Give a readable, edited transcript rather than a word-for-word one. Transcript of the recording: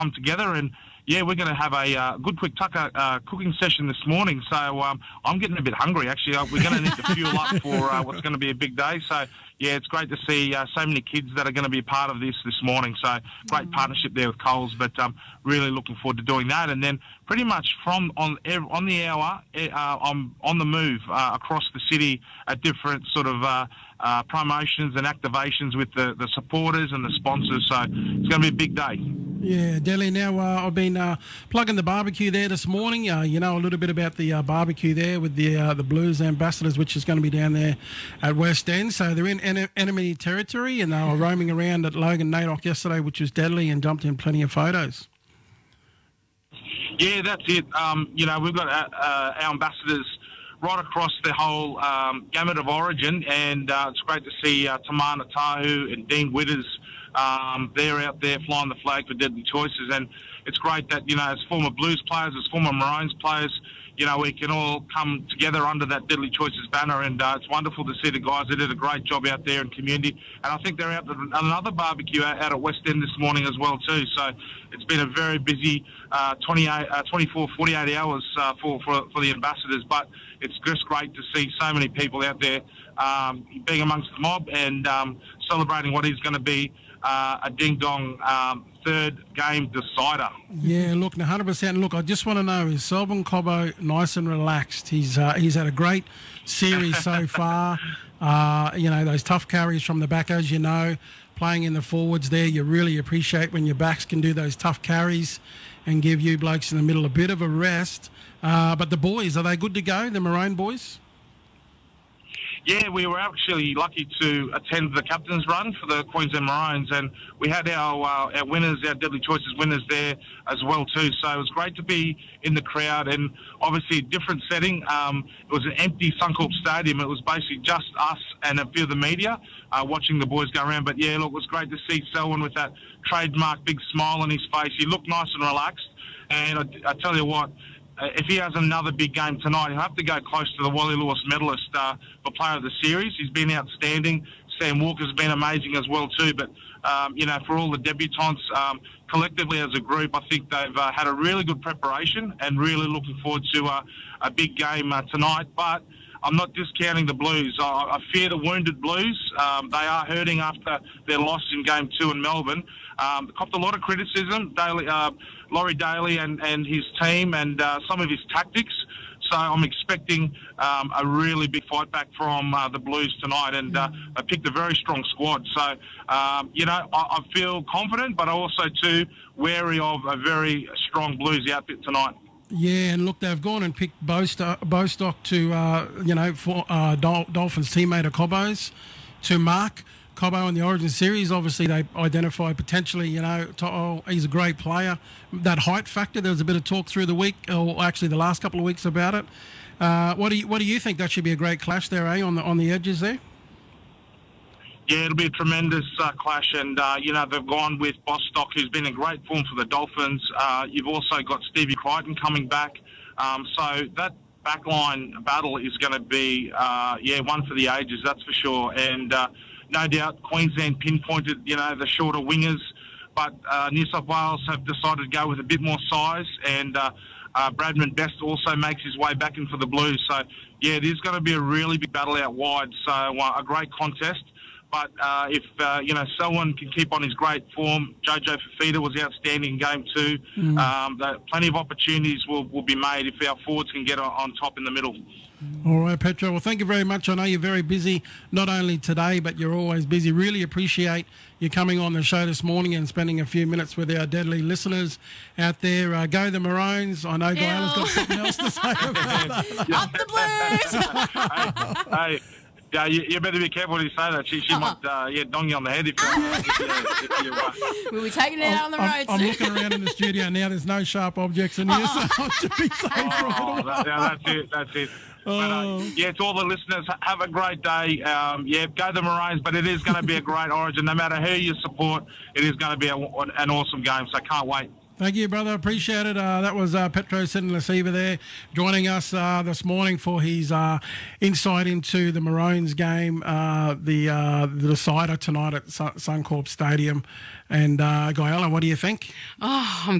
come together. And yeah, we're going to have a good quick tucker cooking session this morning. So I'm getting a bit hungry, actually. We're going to need to fuel up for what's going to be a big day. So, yeah, it's great to see so many kids that are going to be a part of this morning. So great partnership there with Coles, but really looking forward to doing that. And then pretty much from on the hour, I'm on the move across the city at different sort of promotions and activations with the supporters and the sponsors. So it's going to be a big day. Yeah, Delhi. Now, I've been plugging the barbecue there this morning. You know a little bit about the barbecue there with the Blues Ambassadors, which is going to be down there at West End. So they're in enemy territory, and they were roaming around at Logan Naydock yesterday, which was deadly, and jumped in plenty of photos. Yeah, that's it. You know, we've got our ambassadors right across the whole gamut of origin, and it's great to see Tamana Tahu and Dean Witters. They're out there flying the flag for Deadly Choices, and it's great that, you know, as former Blues players, as former Maroons players, you know, we can all come together under that Deadly Choices banner, and it's wonderful to see the guys that did a great job out there in community. And I think they're out at another barbecue out at West End this morning as well too. So it's been a very busy 24, 48 hours for the ambassadors, but it's just great to see so many people out there being amongst the mob and celebrating what is going to be a ding-dong third game decider. Yeah, look, 100%. Look, I just want to know, is Selwyn Cobbo nice and relaxed? He's had a great series so far. You know, those tough carries from the back, as you know, playing in the forwards there, you really appreciate when your backs can do those tough carries and give you blokes in the middle a bit of a rest. But the boys, are they good to go, the Maroon boys? Yeah, we were actually lucky to attend the captain's run for the Queensland Maroons, and we had our winners, our Deadly Choices winners there as well too. So it was great to be in the crowd, and obviously a different setting. It was an empty Suncorp Stadium. It was basically just us and a few of the media watching the boys go around. But yeah, look, it was great to see Selwyn with that trademark big smile on his face. He looked nice and relaxed, and I tell you what, if he has another big game tonight, he'll have to go close to the Wally Lewis medalist for Player of the Series. He's been outstanding. Sam Walker's been amazing as well too. But, you know, for all the debutants, collectively as a group, I think they've had a really good preparation and really looking forward to a big game tonight. But I'm not discounting the Blues. I fear the wounded Blues. They are hurting after their loss in Game 2 in Melbourne. Copped a lot of criticism, Laurie Daly and his team and some of his tactics. So I'm expecting a really big fight back from the Blues tonight, and they picked a very strong squad. So, you know, I feel confident, but also too wary of a very strong Blues outfit tonight. Yeah, and look, they've gone and picked Bostock to, you know, for Dolphins teammate of Cobbo's to mark Cobbo in the Origin Series. Obviously, they identified potentially, you know, he's a great player. That height factor, there was a bit of talk through the week, or actually the last couple of weeks about it. What do you think? That should be a great clash there, on the edges there? Yeah, it'll be a tremendous clash, and, you know, they've gone with Bostock, who's been in great form for the Dolphins. You've also got Stevie Crichton coming back. So that backline battle is going to be, one for the ages, that's for sure. And no doubt Queensland pinpointed, you know, the shorter wingers, but New South Wales have decided to go with a bit more size, and Bradman Best also makes his way back in for the Blues. So, yeah, it is going to be a really big battle out wide, so a great contest. But if, you know, Selwyn can keep on his great form, Jojo Fafita was outstanding in Game 2. Plenty of opportunities will be made if our forwards can get on top in the middle. All right, Petro. Well, thank you very much. I know you're very busy, not only today, but you're always busy. Really appreciate you coming on the show this morning and spending a few minutes with our deadly listeners out there. Go the Maroons. I know Guyla's got something else to say about that. Up the Blues! Hey. Yeah, you better be careful when you say that. She might dong you on the head if you We'll be taking it out on the road. I'm looking around in the studio now. There's no sharp objects in here, so I should be safe from it all. That's it. But, yeah, to all the listeners, have a great day. Go the Maroons, but it is going to be a great Origin. No matter who you support, it is going to be an awesome game, so can't wait. Thank you, brother. Appreciate it. That was Petro Sinalasiva there joining us this morning for his insight into the Maroons game, the decider tonight at Suncorp Stadium. And Guyella, what do you think? Oh, I'm